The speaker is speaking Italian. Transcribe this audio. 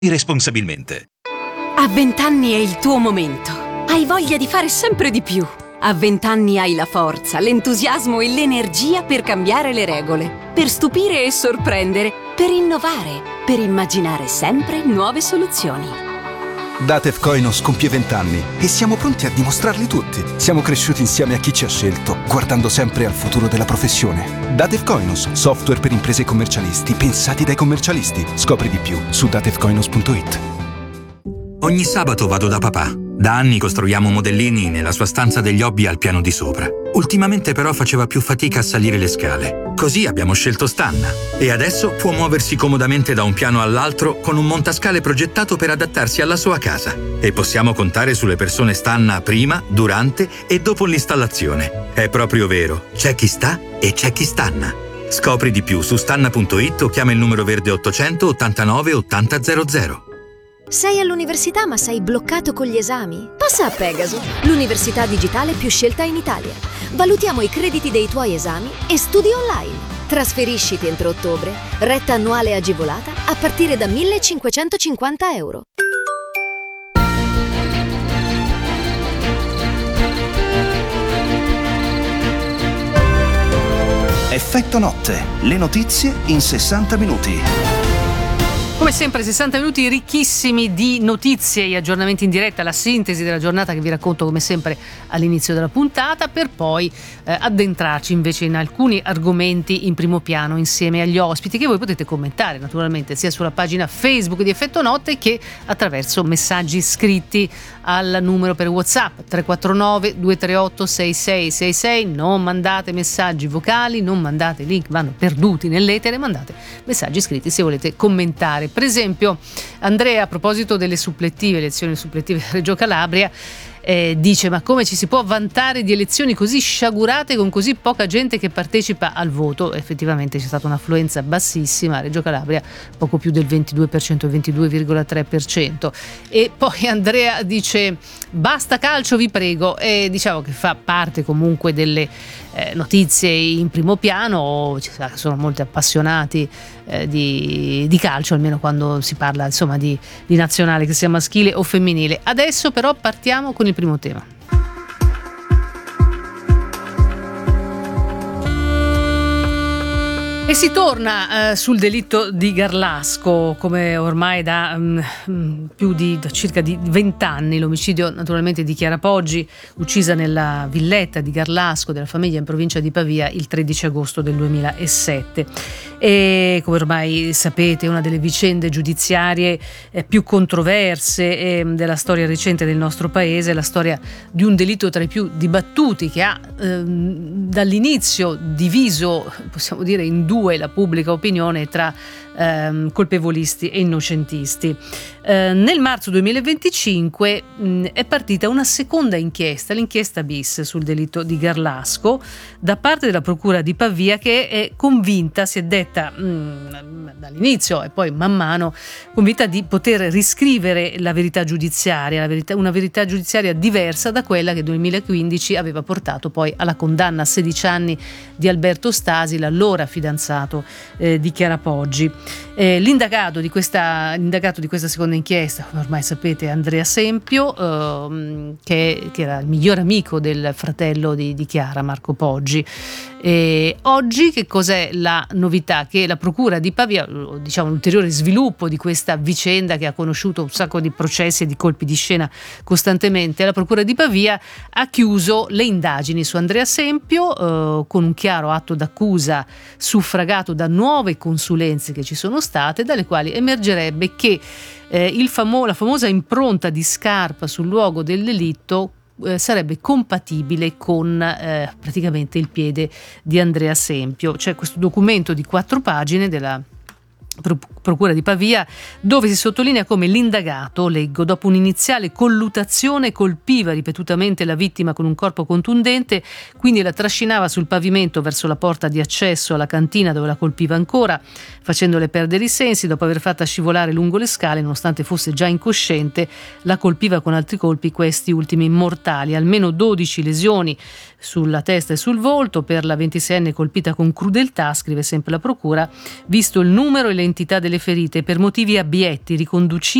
responsabilmente. A 20 anni è il tuo momento. Hai voglia di fare sempre di più. A 20 anni hai la forza, l'entusiasmo e l'energia per cambiare le regole, per stupire e sorprendere, per innovare, per immaginare sempre nuove soluzioni. Datev Koinos compie 20 anni e siamo pronti a dimostrarli tutti. Siamo cresciuti insieme a chi ci ha scelto, guardando sempre al futuro della professione. Datev Koinos, software per imprese e commercialisti, pensati dai commercialisti. Scopri di più su datevkoinos.it. Ogni sabato vado da papà. Da anni costruiamo modellini nella sua stanza degli hobby al piano di sopra. Ultimamente però faceva più fatica a salire le scale. Così abbiamo scelto Stanna. E adesso può muoversi comodamente da un piano all'altro con un montascale progettato per adattarsi alla sua casa. E possiamo contare sulle persone Stanna prima, durante e dopo l'installazione. È proprio vero. C'è chi sta e c'è chi stanna. Scopri di più su stanna.it o chiama il numero verde 800 89 8000. Sei all'università ma sei bloccato con gli esami? Passa a Pegaso, l'università digitale più scelta in Italia. Valutiamo i crediti dei tuoi esami e studi online. Trasferisciti entro ottobre, retta annuale agevolata a partire da 1.550 euro. Effetto notte, le notizie in 60 minuti. Come sempre 60 minuti ricchissimi di notizie e aggiornamenti in diretta, la sintesi della giornata che vi racconto come sempre all'inizio della puntata, per poi addentrarci invece in alcuni argomenti in primo piano insieme agli ospiti che voi potete commentare naturalmente sia sulla pagina Facebook di Effetto Notte che attraverso messaggi scritti al numero per WhatsApp 349 238 6666. Non mandate messaggi vocali, non mandate link, vanno perduti nell'etere, mandate messaggi scritti se volete commentare. Per esempio Andrea, a proposito delle supplettive, elezioni supplettive a Reggio Calabria, dice: ma come ci si può vantare di elezioni così sciagurate con così poca gente che partecipa al voto? Effettivamente c'è stata un'affluenza bassissima a Reggio Calabria, poco più del 22%, 22,3%. E poi Andrea dice: basta calcio vi prego, e diciamo che fa parte comunque delle notizie in primo piano. Ci sono molti appassionati di calcio, almeno quando si parla insomma di nazionale, che sia maschile o femminile. Adesso però partiamo con il primo tema. E si torna sul delitto di Garlasco, come ormai da circa 20 anni, l'omicidio naturalmente di Chiara Poggi, uccisa nella villetta di Garlasco della famiglia in provincia di Pavia il 13 agosto del 2007. E come ormai sapete, una delle vicende giudiziarie più controverse della storia recente del nostro paese, la storia di un delitto tra i più dibattuti che ha dall'inizio diviso, possiamo dire, in due la pubblica opinione tra colpevolisti e innocentisti. Nel marzo 2025 è partita una seconda inchiesta, l'inchiesta bis sul delitto di Garlasco, da parte della Procura di Pavia, che è convinta, si è detta dall'inizio e poi man mano convinta di poter riscrivere la verità giudiziaria, una verità giudiziaria diversa da quella che nel 2015 aveva portato poi alla condanna a 16 anni di Alberto Stasi, l'allora fidanzato di Chiara Poggi. L'indagato di questa seconda inchiesta, come ormai sapete, è Andrea Sempio, che era il miglior amico del fratello di Chiara, Marco Poggi. E oggi che cos'è la novità? Che la Procura di Pavia, diciamo l'ulteriore sviluppo di questa vicenda che ha conosciuto un sacco di processi e di colpi di scena costantemente, la Procura di Pavia ha chiuso le indagini su Andrea Sempio con un chiaro atto d'accusa suffragato da nuove consulenze che ci sono state, dalle quali emergerebbe che la famosa impronta di scarpa sul luogo del delitto sarebbe compatibile con praticamente il piede di Andrea Sempio. C'è questo documento di 4 pagine della Procura di Pavia, dove si sottolinea come l'indagato, leggo, dopo un'iniziale collutazione colpiva ripetutamente la vittima con un corpo contundente, quindi la trascinava sul pavimento verso la porta di accesso alla cantina, dove la colpiva ancora, facendole perdere i sensi. Dopo aver fatta scivolare lungo le scale, nonostante fosse già incosciente, la colpiva con altri colpi, questi ultimi mortali. Almeno 12 lesioni sulla testa e sul volto per la 26enne colpita con crudeltà, scrive sempre la Procura, visto il numero e l'entità delle ferite per motivi abietti, riconducibili